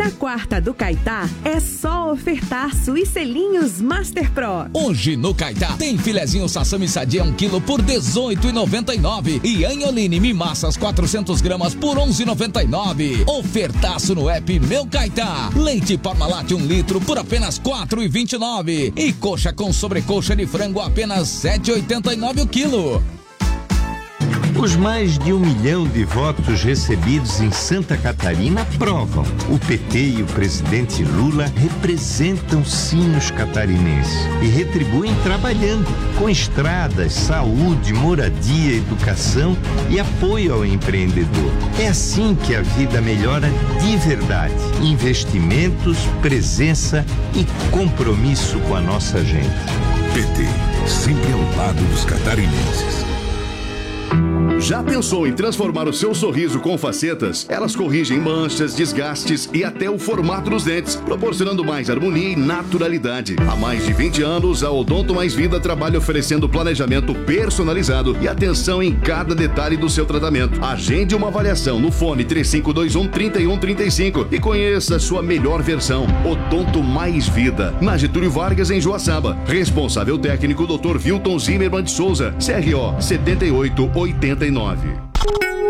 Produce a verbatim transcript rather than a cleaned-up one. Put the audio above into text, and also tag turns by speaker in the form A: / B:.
A: Na quarta do Caetá, é só ofertaço e selinhos Master Pro.
B: Hoje no Caetá tem filezinho sassami sadia um quilo por dezoito reais e noventa e nove centavos e anholine mimassas quatrocentas gramas por onze reais e noventa e nove centavos. Ofertaço no app Meu Caetá. Leite Parmalat um litro por apenas quatro reais e vinte e nove centavos e coxa com sobrecoxa de frango apenas sete reais e oitenta e nove centavos o quilo.
C: Os mais de um milhão de votos recebidos em Santa Catarina provam. O P T e o presidente Lula representam sim os catarinenses e retribuem trabalhando com estradas, saúde, moradia, educação e apoio ao empreendedor. É assim que a vida melhora de verdade. Investimentos, presença e compromisso com a nossa gente.
D: P T, sempre ao lado dos catarinenses.
E: Já pensou em transformar o seu sorriso com facetas? Elas corrigem manchas, desgastes e até o formato dos dentes, proporcionando mais harmonia e naturalidade. Há mais de vinte anos, a Odonto Mais Vida trabalha oferecendo planejamento personalizado e atenção em cada detalhe do seu tratamento. Agende uma avaliação no fone três cinco dois um, três um três cinco e conheça a sua melhor versão. Odonto Mais Vida, na Getúlio Vargas, em Joaçaba. Responsável técnico doutor Vilton Zimmermann de Souza, C R O setenta e oito oitenta e nove.